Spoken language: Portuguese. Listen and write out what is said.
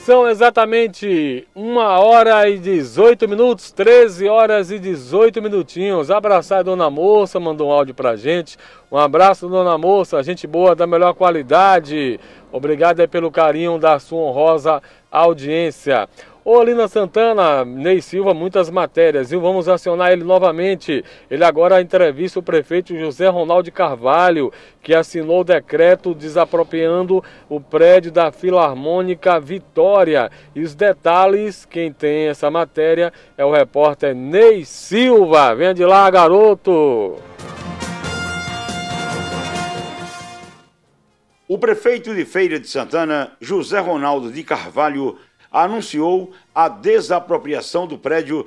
São exatamente 1h18, 13 horas e 18 minutinhos. Abraçar a Dona Moça, mandou um áudio pra gente. Um abraço, Dona Moça, gente boa, da melhor qualidade. Obrigado aí pelo carinho da sua honrosa audiência. Ô Lina Santana, Ney Silva, muitas matérias, viu? Vamos acionar ele novamente. Ele agora entrevista o prefeito José Ronaldo de Carvalho, que assinou o decreto desapropriando o prédio da Filarmônica Vitória. E os detalhes, quem tem essa matéria é o repórter Ney Silva. Venha de lá, garoto! O prefeito de Feira de Santana, José Ronaldo de Carvalho, anunciou a desapropriação do prédio